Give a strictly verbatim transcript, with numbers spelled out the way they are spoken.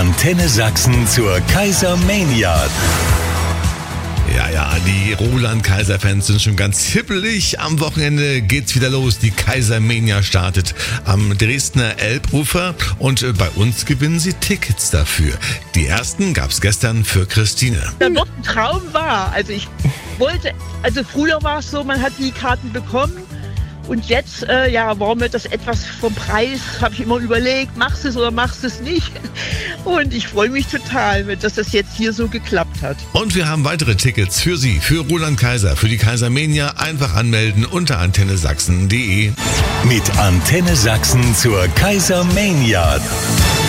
Antenne Sachsen zur Kaisermania. Ja, ja, die Roland-Kaiser-Fans sind schon ganz hippelig. Am Wochenende geht's wieder los. Die Kaisermania startet am Dresdner Elbufer und bei uns gewinnen sie Tickets dafür. Die ersten gab's gestern für Christine. Da wird ein Traum wahr. Also ich wollte, also früher war es so, man hat die Karten bekommen. Und jetzt, äh, ja, war mir das etwas vom Preis, habe ich immer überlegt, machst du es oder machst du es nicht? Und ich freue mich total, dass das jetzt hier so geklappt hat. Und wir haben weitere Tickets für Sie, für Roland Kaiser, für die Kaisermania. Einfach anmelden unter antenne sachsen punkt de. Mit Antenne Sachsen zur Kaisermania.